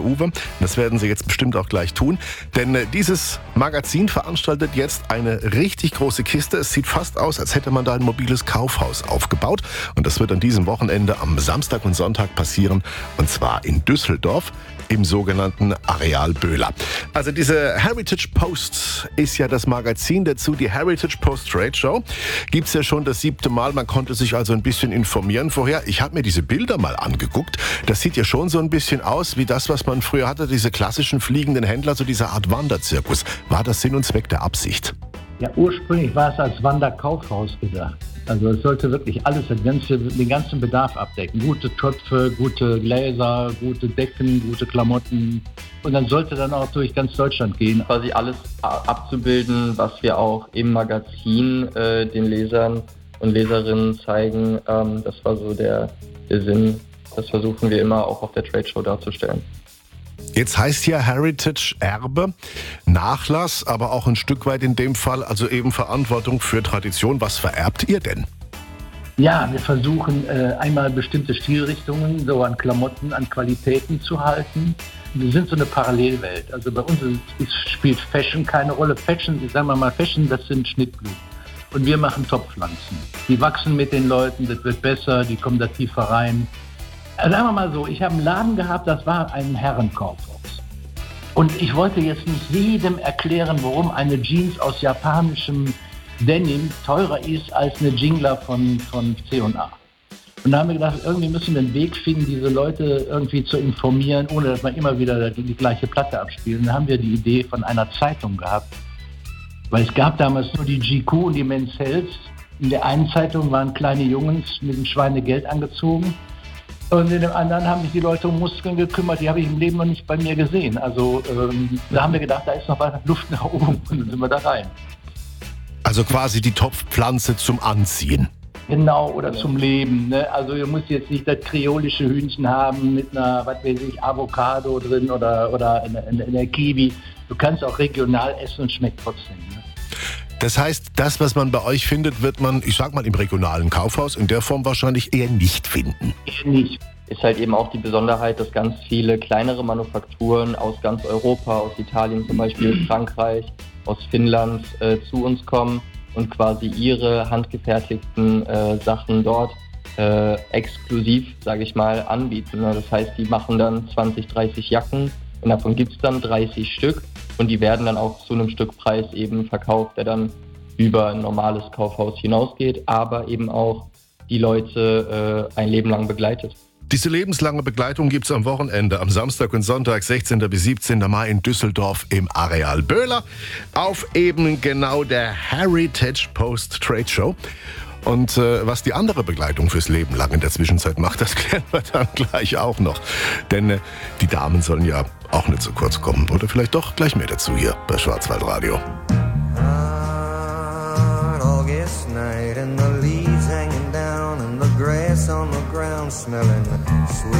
der Uwe. Das werden sie jetzt bestimmt auch gleich tun. Denn dieses Magazin veranstaltet jetzt eine richtig große Kiste. Es sieht fast aus, als hätte man da ein mobiles Kaufhaus aufgebaut. Und das wird an diesem Wochenende am Samstag und Sonntag passieren. Und zwar in Düsseldorf im sogenannten Areal Böhler. Also diese Heritage Post ist ja das Magazin dazu. Die Heritage Post Trade Show gibt es ja schon das 7. Mal. Man konnte sich also ein bisschen informieren vorher. Ich habe mir diese Bilder mal angeguckt. Das sieht ja schon so ein bisschen aus wie das, was man früher hatte, diese klassischen fliegenden Händler, so diese Art Wanderzirkus. War das Sinn und Zweck der Absicht? Ja, ursprünglich war es als Wanderkaufhaus gedacht. Also es sollte wirklich alles, den ganzen Bedarf abdecken. Gute Töpfe, gute Gläser, gute Decken, gute Klamotten. Und dann sollte dann auch durch ganz Deutschland gehen. Quasi alles abzubilden, was wir auch im Magazin den Lesern und Leserinnen zeigen. Das war so der Sinn. Das versuchen wir immer auch auf der Trade Show darzustellen. Jetzt heißt ja Heritage Erbe, Nachlass, aber auch ein Stück weit in dem Fall, also eben Verantwortung für Tradition. Was vererbt ihr denn? Ja, wir versuchen einmal bestimmte Stilrichtungen so an Klamotten, an Qualitäten zu halten. Wir sind so eine Parallelwelt. Also bei uns spielt Fashion keine Rolle. Fashion, sagen wir mal Fashion, das sind Schnittblumen. Und wir machen Topfpflanzen. Die wachsen mit den Leuten, das wird besser, die kommen da tiefer rein. Sagen wir mal so, ich habe einen Laden gehabt, das war ein Herrenkaufhaus. Und ich wollte jetzt nicht jedem erklären, warum eine Jeans aus japanischem Denim teurer ist als eine Jingler von C&A. Und da haben wir gedacht, irgendwie müssen wir einen Weg finden, diese Leute irgendwie zu informieren, ohne dass man immer wieder die gleiche Platte abspielt. Und da haben wir die Idee von einer Zeitung gehabt. Weil es gab damals nur die GQ und die Men's Health. In der einen Zeitung waren kleine Jungs mit dem Schweinegeld angezogen. Und in dem anderen haben sich die Leute um Muskeln gekümmert, die habe ich im Leben noch nicht bei mir gesehen. Also da haben wir gedacht, da ist noch weiter Luft nach oben und dann sind wir da rein. Also quasi die Topfpflanze zum Anziehen. Genau, oder zum Leben. Ne? Also ihr müsst jetzt nicht das kreolische Hühnchen haben mit einer, was weiß ich, Avocado drin oder in der Kiwi. Du kannst auch regional essen und schmeckt trotzdem. Ne? Das heißt, das, was man bei euch findet, wird man, ich sag mal, im regionalen Kaufhaus in der Form wahrscheinlich eher nicht finden. Eher nicht. Ist halt eben auch die Besonderheit, dass ganz viele kleinere Manufakturen aus ganz Europa, aus Italien zum Beispiel, Frankreich, aus Finnland zu uns kommen und quasi ihre handgefertigten Sachen dort exklusiv, sage ich mal, anbieten. Das heißt, die machen dann 20, 30 Jacken und davon gibt es dann 30 Stück. Und die werden dann auch zu einem Stückpreis eben verkauft, der dann über ein normales Kaufhaus hinausgeht, aber eben auch die Leute ein Leben lang begleitet. Diese lebenslange Begleitung gibt es am Wochenende, am Samstag und Sonntag, 16. bis 17. Mai in Düsseldorf im Areal Böhler auf eben genau der Heritage Post Trade Show. Und was die andere Begleitung fürs Leben lang in der Zwischenzeit macht, das klären wir dann gleich auch noch. Denn die Damen sollen ja auch nicht so kurz kommen. Oder vielleicht doch gleich mehr dazu hier bei Schwarzwaldradio. August night and the leaves hanging down and the grass on the ground smelling sweet.